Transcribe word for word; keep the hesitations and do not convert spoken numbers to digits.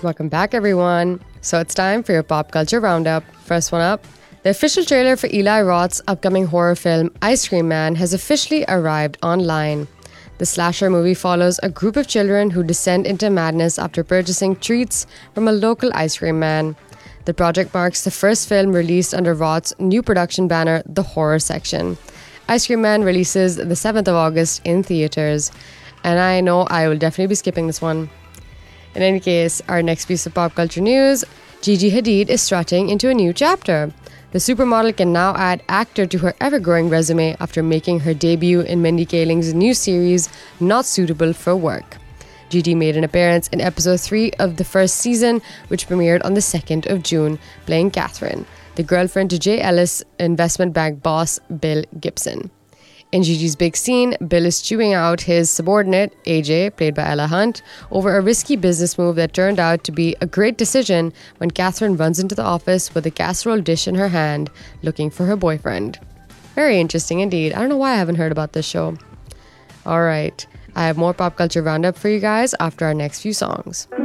Welcome back, everyone. So it's time for your pop culture roundup. First one up. The official trailer for Eli Roth's upcoming horror film, Ice Cream Man, has officially arrived online. The slasher movie follows a group of children who descend into madness after purchasing treats from a local ice cream man. The project marks the first film released under Roth's new production banner, The Horror Section. Ice Cream Man releases the seventh of August in theaters. And I know I will definitely be skipping this one. In any case, our next piece of pop culture news, Gigi Hadid is strutting into a new chapter. The supermodel can now add actor to her ever-growing resume after making her debut in Mindy Kaling's new series, Not Suitable for Work. Gigi made an appearance in episode three of the first season, which premiered on the second of June, playing Catherine, the girlfriend to Jay Ellis investment bank boss Bill Gibson. In Gigi's big scene, Bill is chewing out his subordinate, A J, played by Ella Hunt, over a risky business move that turned out to be a great decision when Catherine runs into the office with a casserole dish in her hand, looking for her boyfriend. Very interesting indeed. I don't know why I haven't heard about this show. Alright, I have more pop culture roundup for you guys after our next few songs.